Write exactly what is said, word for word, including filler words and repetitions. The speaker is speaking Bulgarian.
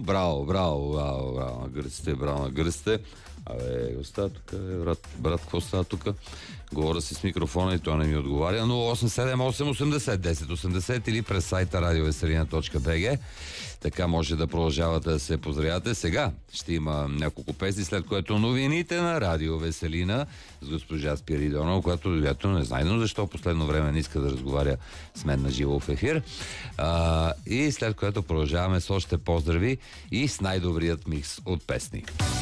Браво, браво, браво, браво, браво. На гръците, браво на гръците. Абе, остава тук, брат, брат, какво става тук? Говоря си с микрофона и той не ми отговаря. нула осем седем осем осемдесет десет осемдесет или през сайта радиовеселина точка би джи. Така може да продължавате да се поздравявате. Сега ще има няколко песни, след което новините на Радио Веселина с госпожа Спиридонова, която вероятно не знае, но защо последно време не иска да разговаря с мен на живо в ефир. А, и след което продължаваме с още поздрави и с най-добрият микс от песни.